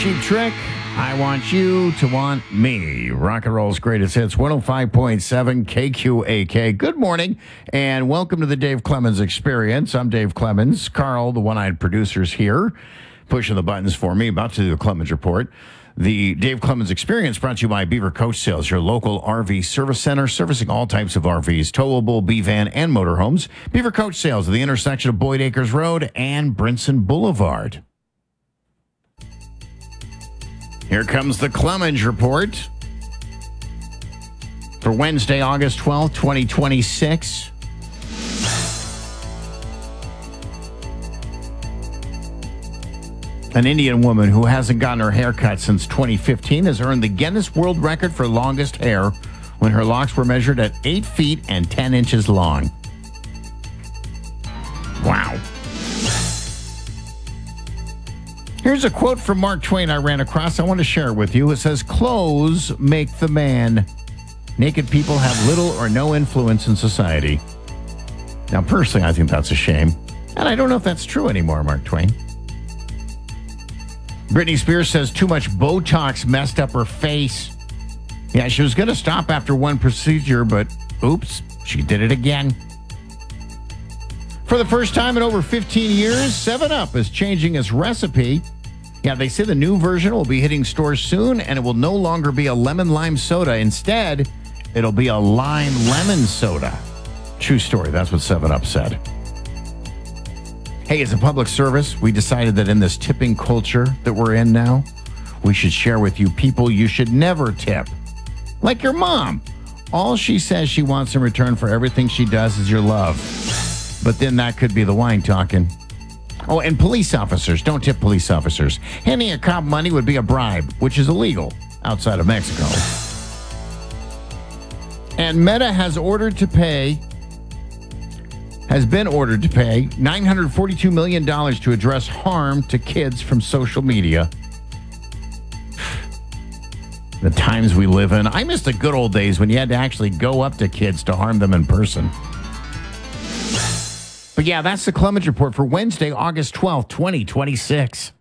Cheap Trick. I want you to want me. Rock and roll's greatest hits, 105.7 KQAK. Good morning, and welcome to the Dave Clemens Experience. I'm Dave Clemens. Carl, the one-eyed producer's here, pushing the buttons for me, about to do the Clemens Report. The Dave Clemens Experience brought to you by Beaver Coach Sales, your local RV service center, servicing all types of RVs, towable, B-van, and motorhomes. Beaver Coach Sales at the intersection of Boyd Acres Road and Brinson Boulevard. Here comes the Clemens Report for Wednesday, August 12th, 2026. An Indian woman who hasn't gotten her hair cut since 2015 has earned the Guinness World Record for longest hair when her locks were measured at 8 feet and 10 inches long. Wow. Here's a quote from Mark Twain I ran across. I want to share it with you. It says, "Clothes make the man. Naked people have little or no influence in society." Now, personally, I think that's a shame. And I don't know if that's true anymore, Mark Twain. Britney Spears says too much Botox messed up her face. Yeah, she was going to stop after one procedure, but oops, she did it again. For the first time in over 15 years, 7-Up is changing its recipe. Yeah, they say the new version will be hitting stores soon, and it will no longer be a lemon-lime soda. Instead, it'll be a lime-lemon soda. True story. That's what 7-Up said. Hey, as a public service, we decided that in this tipping culture that we're in now, we should share with you people you should never tip. Like your mom. All she says she wants in return for everything she does is your love. But then that could be the wine talking. Oh, and police officers. Don't tip police officers. Handing a cop money would be a bribe, which is illegal outside of Mexico. And Meta has been ordered to pay $942 million to address harm to kids from social media. The times we live in. I miss the good old days when you had to actually go up to kids to harm them in person. But yeah, that's the Clemens Report for Wednesday, August 12th, 2026.